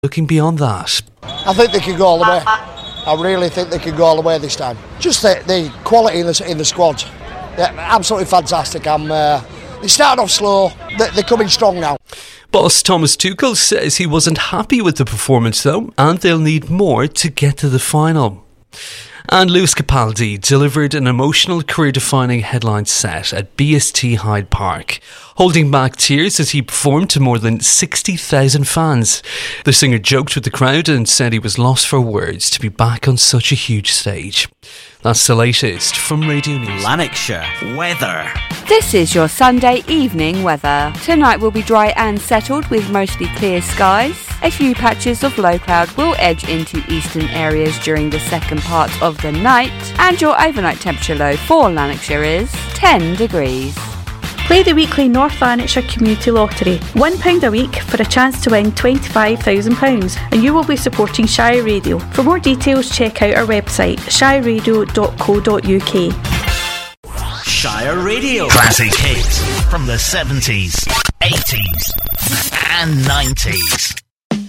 looking beyond that. I think they could go all the way. I really think they could go all the way this time. Just the quality in the squad. Yeah, absolutely fantastic. They started off slow. They're coming strong now. Boss Thomas Tuchel says he wasn't happy with the performance though, and they'll need more to get to the final. And Lewis Capaldi delivered an emotional, career-defining headline set at BST Hyde Park, holding back tears as he performed to more than 60,000 fans. The singer joked with the crowd and said he was lost for words to be back on such a huge stage. That's the latest from Radio News. Lanarkshire weather. This is your Sunday evening weather. Tonight will be dry and settled with mostly clear skies. A few patches of low cloud will edge into eastern areas during the second part of the night, and your overnight temperature low for Lanarkshire is 10 degrees. Play the weekly North Lanarkshire Community Lottery. £1 a week for a chance to win £25,000, and you will be supporting Shire Radio. For more details, check out our website, shireradio.co.uk. Shire Radio. Classic hits from the 70s, 80s and 90s.